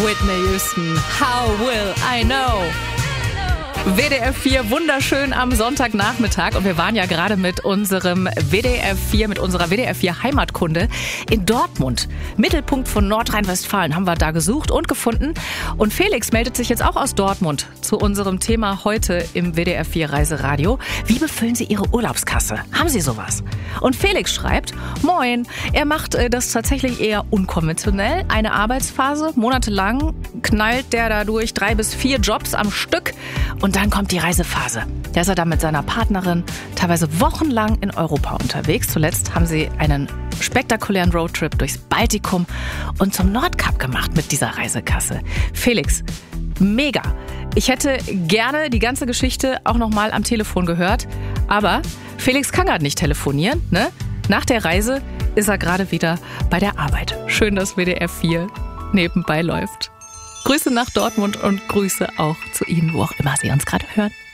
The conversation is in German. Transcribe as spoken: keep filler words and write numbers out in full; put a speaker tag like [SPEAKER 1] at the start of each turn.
[SPEAKER 1] Whitney Houston, How Will I Know? W D F vier, wunderschön am Sonntagnachmittag. Und wir waren ja gerade mit unserem W D F vier, mit unserer W D F vier Heimatkunde in Dortmund. Mittelpunkt von Nordrhein-Westfalen haben wir da gesucht und gefunden. Und Felix meldet sich jetzt auch aus Dortmund zu unserem Thema heute im W D F vier Reiseradio. Wie befüllen Sie Ihre Urlaubskasse? Haben Sie sowas? Und Felix schreibt, moin, er macht äh, das tatsächlich eher unkonventionell. Eine Arbeitsphase, monatelang knallt der da durch drei bis vier Jobs am Stück. Und dann kommt die Reisephase. Da ist er dann mit seiner Partnerin teilweise wochenlang in Europa unterwegs. Zuletzt haben sie einen spektakulären Roadtrip durchs Baltikum und zum Nordkap gemacht mit dieser Reisekasse. Felix, mega. Ich hätte gerne die ganze Geschichte auch nochmal am Telefon gehört. Aber Felix kann gerade nicht telefonieren, ne? Nach der Reise ist er gerade wieder bei der Arbeit. Schön, dass W D F vier nebenbei läuft. Grüße nach Dortmund und Grüße auch zu Ihnen, wo auch immer Sie uns gerade hören.